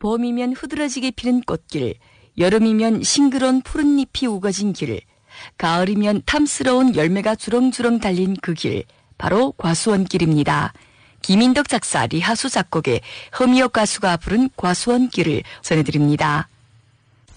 봄이면 흐드러지게 피는 꽃길, 여름이면 싱그러운 푸른 잎이 우거진 길, 가을이면 탐스러운 열매가 주렁주렁 달린 그 길, 바로 과수원길입니다. 김인덕 작사, 리하수 작곡의 허미옥 가수가 부른 과수원길을 전해드립니다.